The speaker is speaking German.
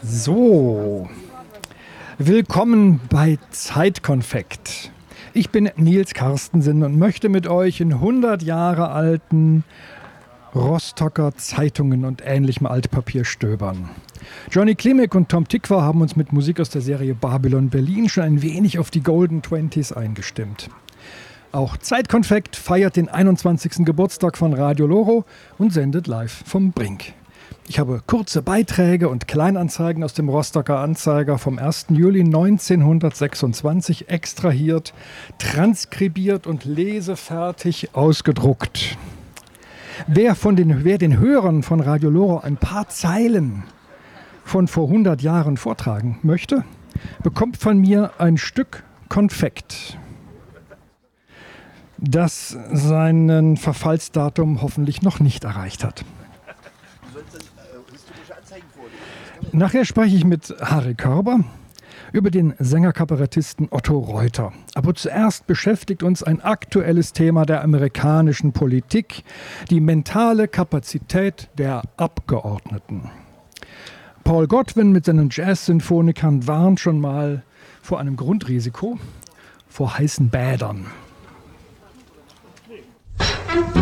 So, willkommen bei Zeitkonfekt. Ich bin Nils Carstensen und möchte mit euch in 100 Jahre alten Rostocker Zeitungen und ähnlichem Altpapier stöbern. Johnny Klimek und Tom Tykwer haben uns mit Musik aus der Serie Babylon Berlin schon ein wenig auf die Golden Twenties eingestimmt. Auch Zeitkonfekt feiert den 21. Geburtstag von Radio Loro und sendet live vom Brink. Ich habe kurze Beiträge und Kleinanzeigen aus dem Rostocker Anzeiger vom 1. Juli 1926 extrahiert, transkribiert und lesefertig ausgedruckt. Wer den Hörern von Radio Loro ein paar Zeilen von vor 100 Jahren vortragen möchte, bekommt von mir ein Stück Konfekt, das seinen Verfallsdatum hoffentlich noch nicht erreicht hat. Nachher spreche ich mit Harry Körber über den Sänger-Kabarettisten Otto Reuter. Aber zuerst beschäftigt uns ein aktuelles Thema der amerikanischen Politik, die mentale Kapazität der Abgeordneten. Paul Godwin mit seinen Jazz-Sinfonikern warnt schon mal vor einem Grundrisiko, vor heißen Bädern.